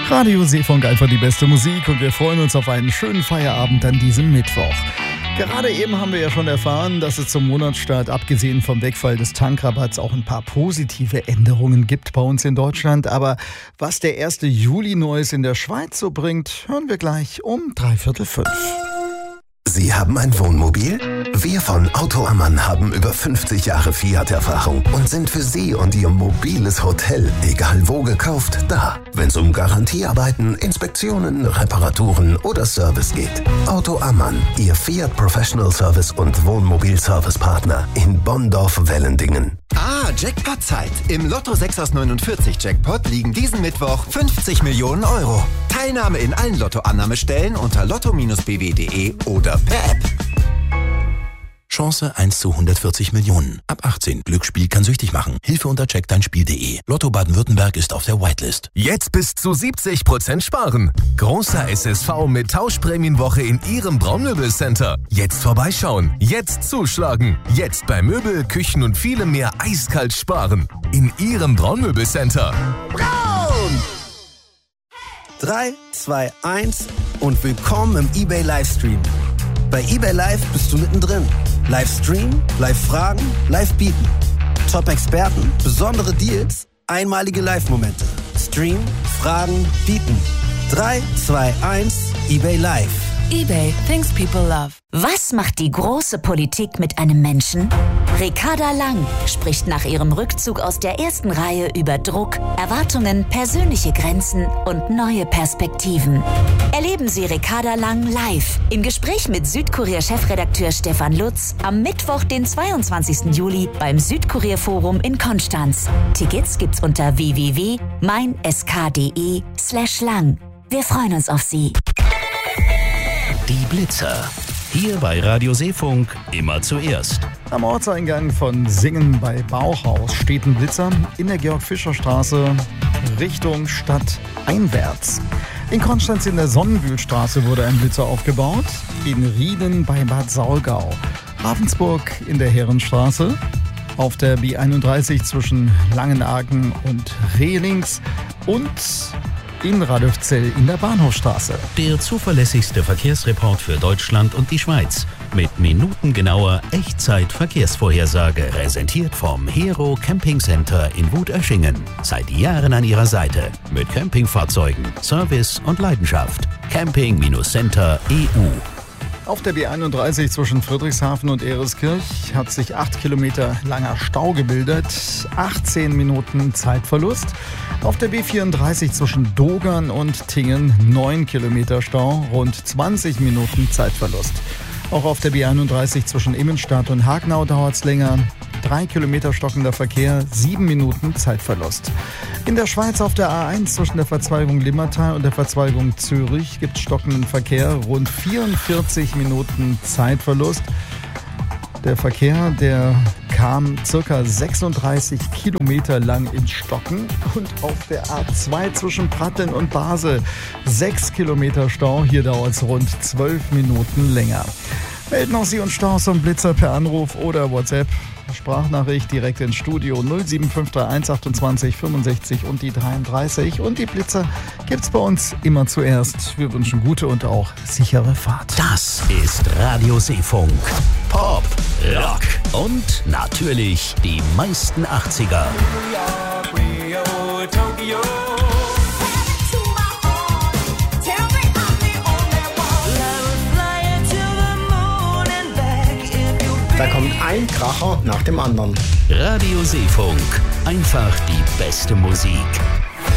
Radio Seefunk, einfach die beste Musik und wir freuen uns auf einen schönen Feierabend an diesem Mittwoch. Gerade eben haben wir ja schon erfahren, dass es zum Monatsstart, abgesehen vom Wegfall des Tankrabatts, auch ein paar positive Änderungen gibt bei uns in Deutschland. Aber was der 1. Juli Neues in der Schweiz so bringt, hören wir gleich um 5:45. Sie haben ein Wohnmobil? Wir von Auto Ammann haben über 50 Jahre Fiat-Erfahrung und sind für Sie und Ihr mobiles Hotel, egal wo gekauft, da. Wenn es um Garantiearbeiten, Inspektionen, Reparaturen oder Service geht. Auto Ammann, Ihr Fiat Professional Service und Wohnmobil-Service-Partner in Bonndorf-Wellendingen. Jackpot-Zeit. Im Lotto 6 aus 49 Jackpot liegen diesen Mittwoch 50 Millionen Euro. Teilnahme in allen Lottoannahmestellen unter lotto-bw.de oder per App. Chance 1 zu 140 Millionen. Ab 18. Glücksspiel kann süchtig machen. Hilfe unter checkdeinspiel.de. Lotto Baden-Württemberg ist auf der Whitelist. Jetzt bis zu 70% sparen. Großer SSV mit Tauschprämienwoche in Ihrem Braunmöbelcenter. Jetzt vorbeischauen. Jetzt zuschlagen. Jetzt bei Möbel, Küchen und vielem mehr eiskalt sparen. In Ihrem Braunmöbelcenter. Braun! 3, 2, 1 und willkommen im eBay Livestream. Bei eBay Live bist du mittendrin. Livestream, Live-Fragen, Live-Bieten. Top-Experten, besondere Deals, einmalige Live-Momente. Stream, Fragen, Bieten. 3, 2, 1, eBay Live. eBay, things people love. Was macht die große Politik mit einem Menschen? Ricarda Lang spricht nach ihrem Rückzug aus der ersten Reihe über Druck, Erwartungen, persönliche Grenzen und neue Perspektiven. Erleben Sie Ricarda Lang live im Gespräch mit Südkurier-Chefredakteur Stefan Lutz am Mittwoch, den 22. Juli beim Südkurier-Forum in Konstanz. Tickets gibt's unter www.meinsk.de/lang. Wir freuen uns auf Sie. Die Blitzer. Hier bei Radio Seefunk immer zuerst. Am Ortseingang von Singen bei Bauhaus steht ein Blitzer in der Georg-Fischer-Straße Richtung Stadt einwärts. In Konstanz in der Sonnenwühlstraße wurde ein Blitzer aufgebaut. In Rieden bei Bad Saulgau. Ravensburg in der Herrenstraße. Auf der B31 zwischen Langenagen und Rehlings. Und in Radolfzell in der Bahnhofstraße. Der zuverlässigste Verkehrsreport für Deutschland und die Schweiz. Mit minutengenauer Echtzeit-Verkehrsvorhersage. Präsentiert vom Hero Camping Center in Wutöschingen. Seit Jahren an Ihrer Seite. Mit Campingfahrzeugen, Service und Leidenschaft. Camping-Center.eu. Auf der B31 zwischen Friedrichshafen und Ehreskirch hat sich 8 Kilometer langer Stau gebildet. 18 Minuten Zeitverlust. Auf der B34 zwischen Dogern und Tingen 9 Kilometer Stau, rund 20 Minuten Zeitverlust. Auch auf der B31 zwischen Immenstadt und Hagenau dauert es länger. 3 Kilometer stockender Verkehr, 7 Minuten Zeitverlust. In der Schweiz auf der A1 zwischen der Verzweigung Limmatal und der Verzweigung Zürich gibt es stockenden Verkehr, rund 44 Minuten Zeitverlust. Der Verkehr, der kam circa 36 Kilometer lang ins Stocken. Und auf der A2 zwischen Pratteln und Basel 6 Kilometer Stau. Hier dauert es rund 12 Minuten länger. Melden auch Sie uns Staus und Blitzer per Anruf oder WhatsApp. Sprachnachricht direkt ins Studio 07531 28 65 und die 33. Und die Blitzer gibt's bei uns immer zuerst. Wir wünschen gute und auch sichere Fahrt. Das ist Radio Seefunk. Pop, Rock und natürlich die meisten 80er. Da kommt ein Kracher nach dem anderen. Radio Seefunk. Einfach die beste Musik.